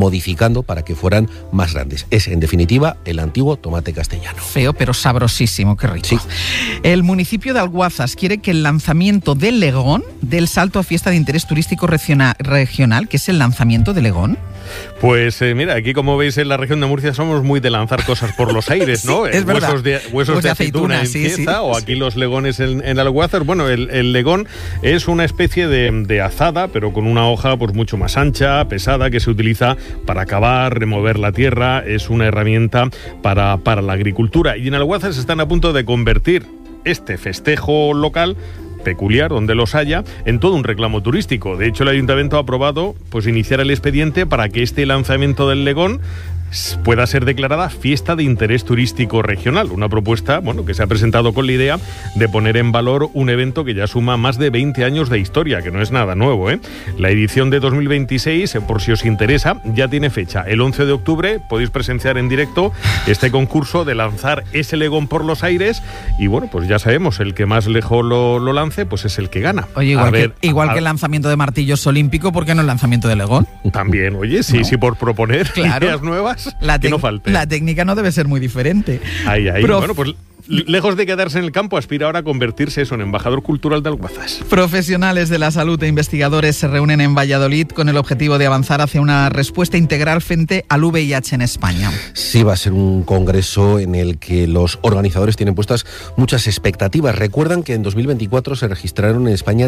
modificando para que fueran más grandes. Es, en definitiva, el antiguo tomate castellano. Feo, pero sabrosísimo, qué rico. Sí. El municipio de Alguazas quiere que el lanzamiento del Legón dé el salto a fiesta de interés turístico regional, que es el lanzamiento de Legón. Pues mira, aquí como veis en la región de Murcia somos muy de lanzar cosas por los aires, ¿no? Sí, es verdad. Huesos de aceituna en Cieza, o aquí los legones en Alguazas. Bueno, el legón es una especie de azada, pero con una hoja pues mucho más ancha, pesada, que se utiliza para cavar, remover la tierra. Es una herramienta para la agricultura. Y en Alguazas están a punto de convertir este festejo local peculiar, donde los haya, en todo un reclamo turístico. De hecho, el Ayuntamiento ha aprobado pues iniciar el expediente para que este lanzamiento del Legón pueda ser declarada fiesta de interés turístico regional. Una propuesta, bueno, que se ha presentado con la idea de poner en valor un evento que ya suma más de 20 años de historia, que no es nada nuevo, ¿eh? La edición de 2026, por si os interesa, ya tiene fecha. El 11 de octubre podéis presenciar en directo este concurso de lanzar ese Legón por los aires y, bueno, pues ya sabemos, el que más lejos lo lance, pues es el que gana. Oye, igual que el lanzamiento de martillos olímpico, ¿por qué no el lanzamiento de Legón? También, oye, sí, ¿no? Sí, por proponer ideas nuevas. Que no falte. La técnica no debe ser muy diferente. Ahí. Bueno, pues lejos de quedarse en el campo, aspira ahora a convertirse en embajador cultural de Alguazas. Profesionales de la salud e investigadores se reúnen en Valladolid con el objetivo de avanzar hacia una respuesta integral frente al VIH en España. Sí, va a ser un congreso en el que los organizadores tienen puestas muchas expectativas. Recuerdan que en 2024 se registraron en España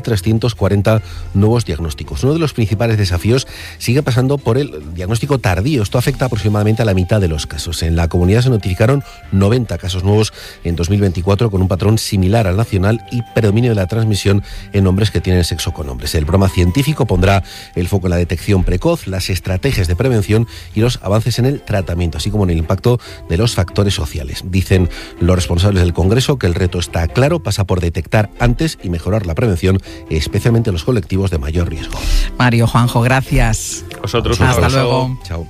3.340 nuevos diagnósticos. Uno de los principales desafíos sigue pasando por el diagnóstico tardío. Esto afecta aproximadamente a la mitad de los casos. En la comunidad se notificaron 90 casos nuevos en 2024 con un patrón similar al nacional y predominio de la transmisión en hombres que tienen sexo con hombres. El programa científico pondrá el foco en la detección precoz, las estrategias de prevención y los avances en el tratamiento, así como en el impacto de los factores sociales. Dicen los responsables del Congreso que el reto está claro, pasa por detectar antes y mejorar la prevención, especialmente en los colectivos de mayor riesgo. Mario, Juanjo, gracias. Vosotros, hasta luego. Chao.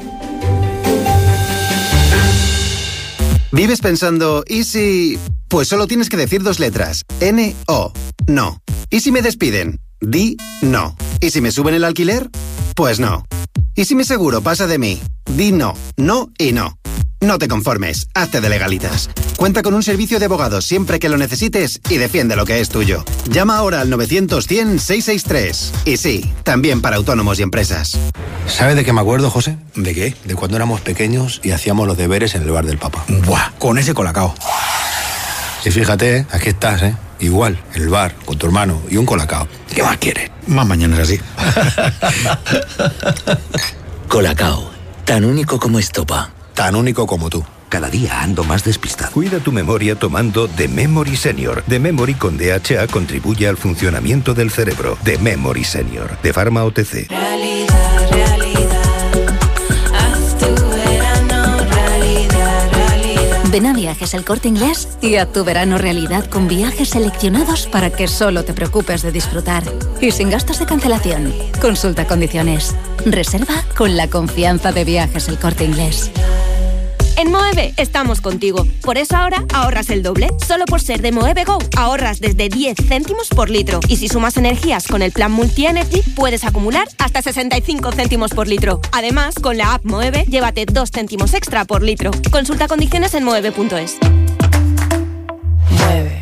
¿Vives pensando, ¿y si...? Pues solo tienes que decir 2 letras. N-O. No. ¿Y si me despiden? Di no. ¿Y si me suben el alquiler? Pues no. ¿Y si mi seguro pasa de mí? Di no. No y no. No te conformes. Hazte de Legalitas. Cuenta con un servicio de abogados siempre que lo necesites y defiende lo que es tuyo. Llama ahora al 900-100-663. Y sí, también para autónomos y empresas. ¿Sabe de qué me acuerdo, José? ¿De qué? De cuando éramos pequeños y hacíamos los deberes en el bar del Papa. ¡Buah! Con ese colacao. Y fíjate, aquí estás, ¿eh? Igual, en el bar, con tu hermano y un colacao. ¿Qué más quieres? Más mañana es así. Colacao, tan único como estopa. Tan único como tú. Cada día ando más despistado. Cuida tu memoria tomando The Memory Senior. The Memory con DHA contribuye al funcionamiento del cerebro. The Memory Senior, de Pharma OTC. Realidad, haz tu verano realidad. Ven a Viajes El Corte Inglés y haz tu verano realidad con viajes seleccionados para que solo te preocupes de disfrutar. Y sin gastos de cancelación. Consulta condiciones. Reserva con la confianza de Viajes El Corte Inglés. En Moeve estamos contigo. Por eso ahora ahorras el doble. Solo por ser de Moeve Go ahorras desde 10 céntimos por litro. Y si sumas energías con el plan Multi-Energy, puedes acumular hasta 65 céntimos por litro. Además, con la app Moeve, llévate 2 céntimos extra por litro. Consulta condiciones en moeve.es. Mueve.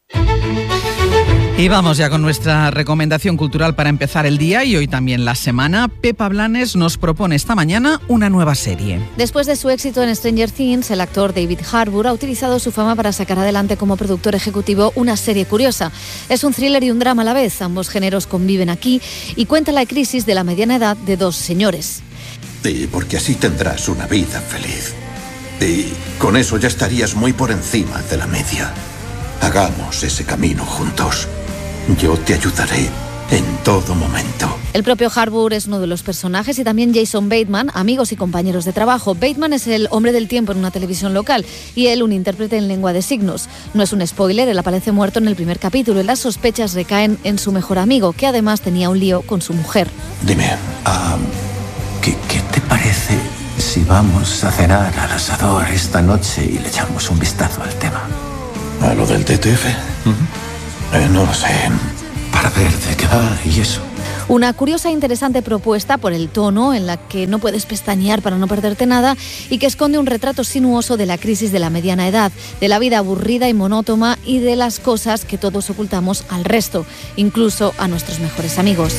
Y vamos ya con nuestra recomendación cultural para empezar el día y hoy también la semana. Pepa Blanes nos propone esta mañana una nueva serie. Después de su éxito en Stranger Things, el actor David Harbour ha utilizado su fama para sacar adelante como productor ejecutivo una serie curiosa. Es un thriller y un drama a la vez. Ambos géneros conviven aquí y cuenta la crisis de la mediana edad de 2 señores. Y porque así tendrás una vida feliz. Y con eso ya estarías muy por encima de la media. Hagamos ese camino juntos. Yo te ayudaré en todo momento. El propio Harbour es uno de los personajes y también Jason Bateman, amigos y compañeros de trabajo. Bateman es el hombre del tiempo en una televisión local y él un intérprete en lengua de signos. No es un spoiler, él aparece muerto en el primer capítulo y las sospechas recaen en su mejor amigo, que además tenía un lío con su mujer. Dime, ¿qué te parece si vamos a cenar al asador esta noche y le echamos un vistazo al tema? ¿A lo del TTF? No lo sé. Para ver de qué va y eso. Una curiosa e interesante propuesta por el tono, en la que no puedes pestañear para no perderte nada y que esconde un retrato sinuoso de la crisis de la mediana edad, de la vida aburrida y monótona y de las cosas que todos ocultamos al resto, incluso a nuestros mejores amigos.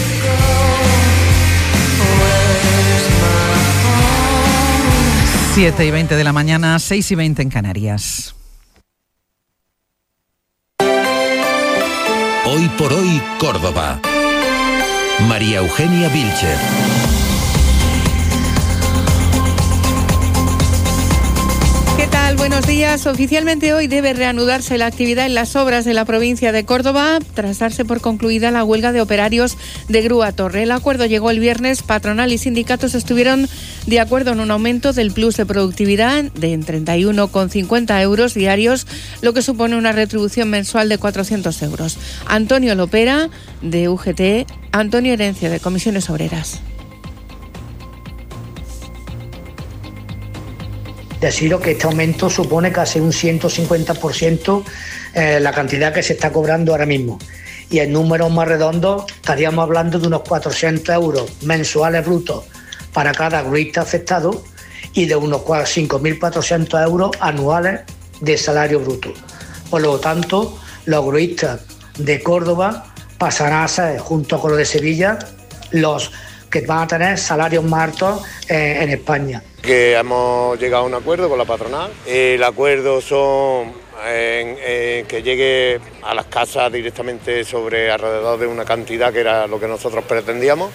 Siete y 20 de la mañana, 6:20 en Canarias. Hoy por hoy, Córdoba. María Eugenia Vilcher. ¿Qué tal? Buenos días. Oficialmente hoy debe reanudarse la actividad en las obras de la provincia de Córdoba tras darse por concluida la huelga de operarios de Grúa Torre. El acuerdo llegó el viernes. Patronal y sindicatos estuvieron de acuerdo en un aumento del plus de productividad de 31,50 euros diarios, lo que supone una retribución mensual de 400 euros. Antonio Lopera, de UGT, Antonio Herencia, de Comisiones Obreras. Deciros que este aumento supone casi un 150% la cantidad que se está cobrando ahora mismo. Y en números más redondos estaríamos hablando de unos 400 euros mensuales brutos para cada gruista afectado y de unos 5.400 euros anuales de salario bruto. Por lo tanto, los gruistas de Córdoba pasarán a ser, junto con los de Sevilla, los que van a tener salarios más altos en España. Que hemos llegado a un acuerdo con la patronal. El acuerdo son que llegue a las casas directamente sobre alrededor de una cantidad que era lo que nosotros pretendíamos.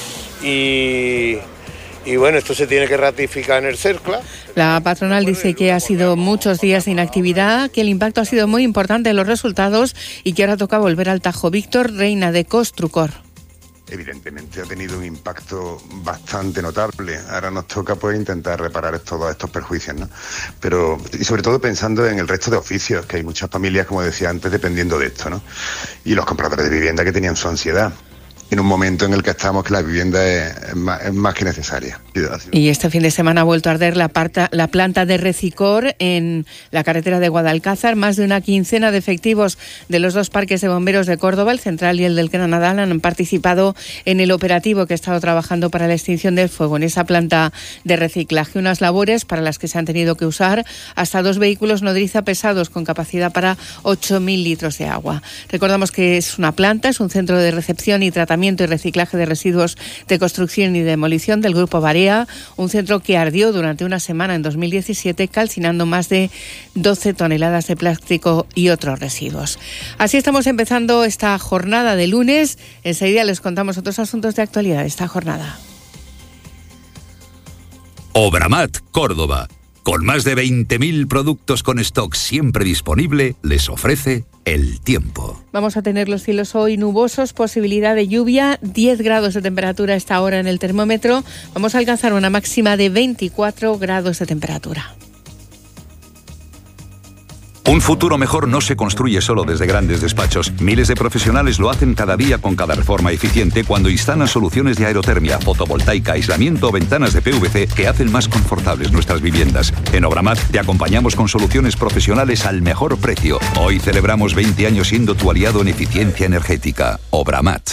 Y bueno, esto se tiene que ratificar en el CERCLA. La patronal dice que ha sido muchos días de inactividad, que el impacto ha sido muy importante en los resultados y que ahora toca volver al Tajo. Víctor Reina, de Construcor. Evidentemente ha tenido un impacto bastante notable. Ahora nos toca pues intentar reparar todos estos perjuicios, ¿no? Pero, y sobre todo pensando en el resto de oficios, que hay muchas familias, como decía antes, dependiendo de esto, ¿no? Y los compradores de vivienda que tenían su ansiedad. En un momento en el que estamos que la vivienda es más que necesaria. Y este fin de semana ha vuelto a arder la planta de Recicor en la carretera de Guadalcázar. Más de una quincena de efectivos de los dos parques de bomberos de Córdoba, el Central y el del Granadal, han participado en el operativo que ha estado trabajando para la extinción del fuego en esa planta de reciclaje. Unas labores para las que se han tenido que usar hasta 2 vehículos nodriza pesados con capacidad para 8.000 litros de agua. Recordamos que es una planta, es un centro de recepción y tratamiento y reciclaje de residuos de construcción y demolición del Grupo Barea, un centro que ardió durante una semana en 2017, calcinando más de 12 toneladas de plástico y otros residuos. Así estamos empezando esta jornada de lunes. Enseguida les contamos otros asuntos de actualidad de esta jornada. Obramat, Córdoba. Con más de 20.000 productos con stock siempre disponible, les ofrece el tiempo. Vamos a tener los cielos hoy nubosos, posibilidad de lluvia, 10 grados de temperatura a esta hora en el termómetro. Vamos a alcanzar una máxima de 24 grados de temperatura. Un futuro mejor no se construye solo desde grandes despachos. Miles de profesionales lo hacen cada día con cada reforma eficiente cuando instalan soluciones de aerotermia, fotovoltaica, aislamiento o ventanas de PVC que hacen más confortables nuestras viviendas. En Obramat te acompañamos con soluciones profesionales al mejor precio. Hoy celebramos 20 años siendo tu aliado en eficiencia energética. Obramat.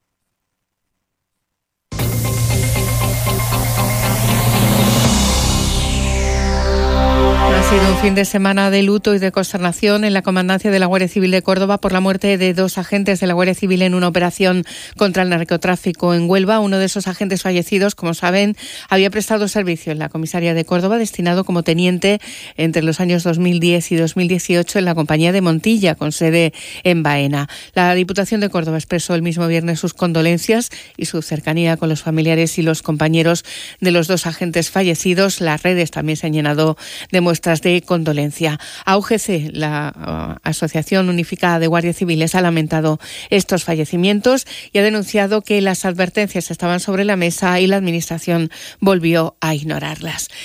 Ha sido un fin de semana de luto y de consternación en la comandancia de la Guardia Civil de Córdoba por la muerte de 2 agentes de la Guardia Civil en una operación contra el narcotráfico en Huelva. Uno de esos agentes fallecidos, como saben, había prestado servicio en la comisaría de Córdoba, destinado como teniente entre los años 2010 y 2018 en la compañía de Montilla, con sede en Baena. La Diputación de Córdoba expresó el mismo viernes sus condolencias y su cercanía con los familiares y los compañeros de los 2 agentes fallecidos. Las redes también se han llenado de muestras de condolencia. AUGC, la Asociación Unificada de Guardias Civiles, ha lamentado estos fallecimientos y ha denunciado que las advertencias estaban sobre la mesa y la Administración volvió a ignorarlas.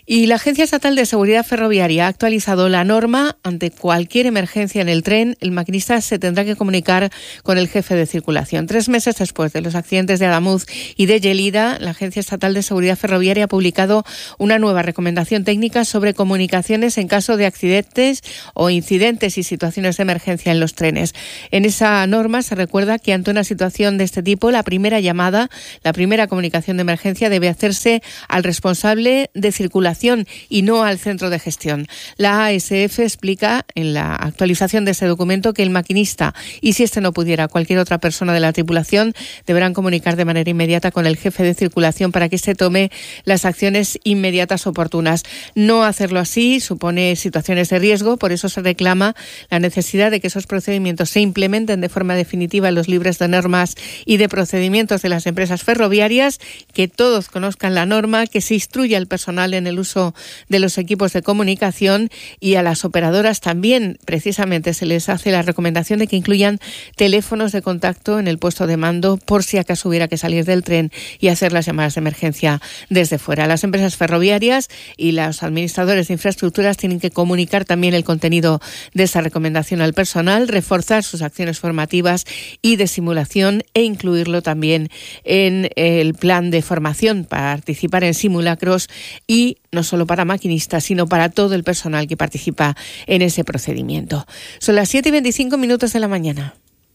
Y la Agencia Estatal de Seguridad Ferroviaria ha actualizado la norma. Ante cualquier emergencia en el tren, el maquinista se tendrá que comunicar con el jefe de circulación. 3 meses después de los accidentes de Adamuz y de Llelida, la Agencia Estatal de Seguridad Ferroviaria ha publicado una nueva recomendación técnica sobre comunicaciones en caso de accidentes o incidentes y situaciones de emergencia en los trenes. En esa norma se recuerda que ante una situación de este tipo, la primera llamada, la primera comunicación de emergencia debe hacerse al responsable de circulación y no al centro de gestión. La ASF explica en la actualización de ese documento que el maquinista y, si este no pudiera, cualquier otra persona de la tripulación deberán comunicar de manera inmediata con el jefe de circulación para que se tome las acciones inmediatas oportunas. No hacerlo así supone situaciones de riesgo, por eso se reclama la necesidad de que esos procedimientos se implementen de forma definitiva en los libros de normas y de procedimientos de las empresas ferroviarias, que todos conozcan la norma, que se instruya al personal en el uso de los equipos de comunicación, y a las operadoras también precisamente se les hace la recomendación de que incluyan teléfonos de contacto en el puesto de mando por si acaso hubiera que salir del tren y hacer las llamadas de emergencia desde fuera. Las empresas ferroviarias y los administradores de infraestructuras tienen que comunicar también el contenido de esa recomendación al personal, reforzar sus acciones formativas y de simulación e incluirlo también en el plan de formación, participar en simulacros, y no solo para maquinistas, sino para todo el personal que participa en ese procedimiento. Son las 7:25 de la mañana.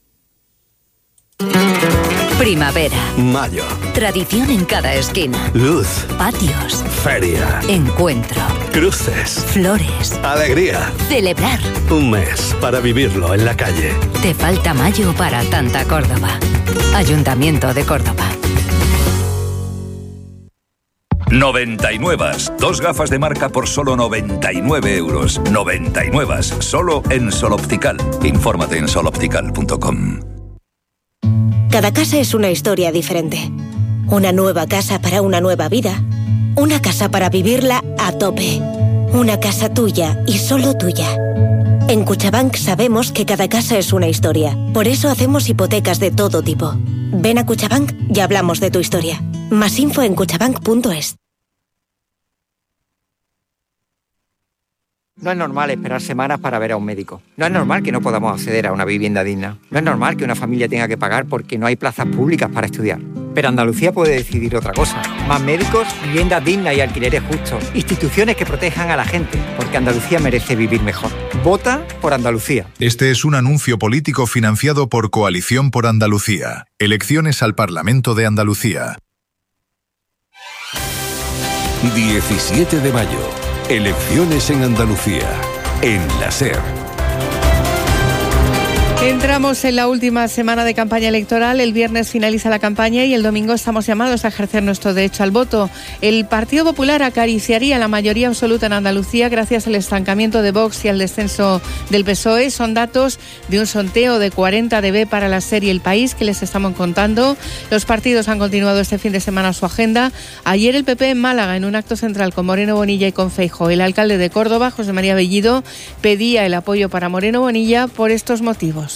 Primavera. Mayo. Tradición en cada esquina. Luz. Patios. Feria. Encuentro. Cruces. Flores. Alegría. Celebrar. Un mes para vivirlo en la calle. Te falta mayo para tanta Córdoba. Ayuntamiento de Córdoba. 99. 2 gafas de marca por solo 99 euros. 99. Solo en Soloptical. Infórmate en soloptical.com. Cada casa es una historia diferente. Una nueva casa para una nueva vida. Una casa para vivirla a tope. Una casa tuya y solo tuya. En Cuchabank sabemos que cada casa es una historia. Por eso hacemos hipotecas de todo tipo. Ven a Cuchabank y hablamos de tu historia. Más info en cuchabank.es. No es normal esperar semanas para ver a un médico. No es normal que no podamos acceder a una vivienda digna. No es normal que una familia tenga que pagar porque no hay plazas públicas para estudiar. Pero Andalucía puede decidir otra cosa. Más médicos, viviendas dignas y alquileres justos. Instituciones que protejan a la gente, porque Andalucía merece vivir mejor. Vota por Andalucía. Este es un anuncio político financiado por Coalición por Andalucía. Elecciones al Parlamento de Andalucía. 17 de mayo. Elecciones en Andalucía. En la SER. Entramos en la última semana de campaña electoral. El viernes finaliza la campaña y el domingo estamos llamados a ejercer nuestro derecho al voto. El Partido Popular acariciaría la mayoría absoluta en Andalucía gracias al estancamiento de Vox y al descenso del PSOE. Son datos de un sondeo de 40 dB para la SER y El País que les estamos contando. Los partidos han continuado este fin de semana su agenda. Ayer el PP en Málaga, en un acto central con Moreno Bonilla y con Feijóo. El alcalde de Córdoba, José María Bellido, pedía el apoyo para Moreno Bonilla por estos motivos.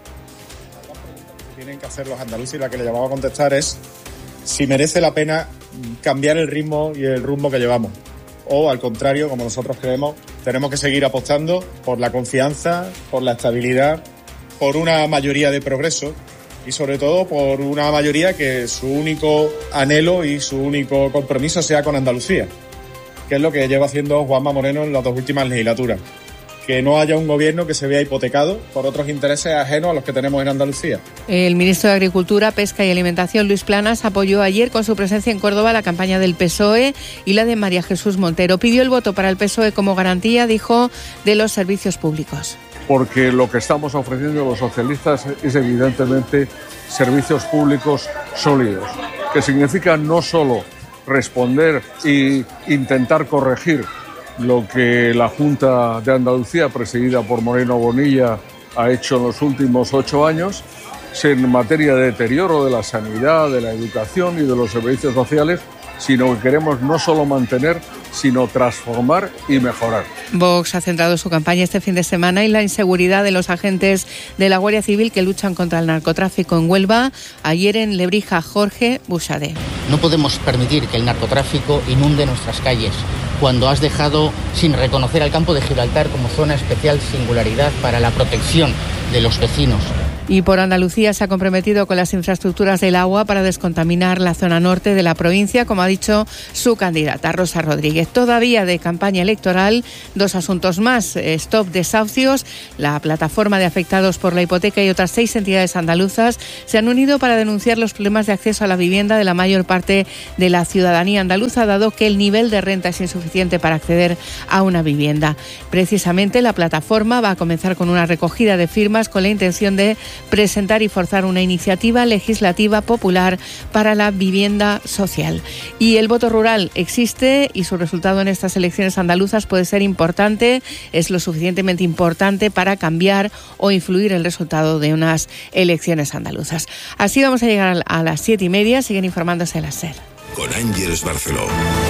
Tienen que hacer los andaluces, y la que le llamaba a contestar es si merece la pena cambiar el ritmo y el rumbo que llevamos, o al contrario, como nosotros creemos, tenemos que seguir apostando por la confianza, por la estabilidad, por una mayoría de progreso y sobre todo por una mayoría que su único anhelo y su único compromiso sea con Andalucía, que es lo que lleva haciendo Juanma Moreno en las 2 últimas legislaturas. Que no haya un gobierno que se vea hipotecado por otros intereses ajenos a los que tenemos en Andalucía. El ministro de Agricultura, Pesca y Alimentación, Luis Planas, apoyó ayer con su presencia en Córdoba la campaña del PSOE y la de María Jesús Montero. Pidió el voto para el PSOE como garantía, dijo, de los servicios públicos. Porque lo que estamos ofreciendo los socialistas es evidentemente servicios públicos sólidos, que significa no solo responder e intentar corregir lo que la Junta de Andalucía, presidida por Moreno Bonilla, ha hecho en los últimos 8 años, en materia de deterioro de la sanidad, de la educación y de los servicios sociales, sino que queremos no solo mantener, sino transformar y mejorar. Vox ha centrado su campaña este fin de semana en la inseguridad de los agentes de la Guardia Civil que luchan contra el narcotráfico en Huelva. Ayer en Lebrija, Jorge Buxade. No podemos permitir que el narcotráfico inunde nuestras calles. cuando has dejado sin reconocer al campo de Gibraltar como zona especial singularidad para la protección de los vecinos. Y por Andalucía se ha comprometido con las infraestructuras del agua para descontaminar la zona norte de la provincia, como ha dicho su candidata, Rosa Rodríguez. Todavía de campaña electoral, 2 asuntos más. Stop Desahucios, la plataforma de afectados por la hipoteca y otras 6 entidades andaluzas se han unido para denunciar los problemas de acceso a la vivienda de la mayor parte de la ciudadanía andaluza, dado que el nivel de renta es insuficiente para acceder a una vivienda. Precisamente la plataforma va a comenzar con una recogida de firmas con la intención de presentar y forzar una iniciativa legislativa popular para la vivienda social. Y el voto rural existe y su resultado en estas elecciones andaluzas puede ser importante, es lo suficientemente importante para cambiar o influir el resultado de unas elecciones andaluzas. Así vamos a llegar a las 7:30, siguen informándose a las SER. Con Ángeles Barceló.